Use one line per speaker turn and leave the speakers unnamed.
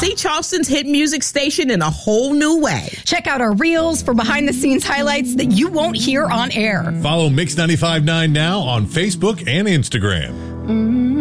see Charleston's hit music station in a whole new way.
Check out our reels for behind-the-scenes highlights that you won't hear on air.
Follow Mix 95.9 now on Facebook and Instagram.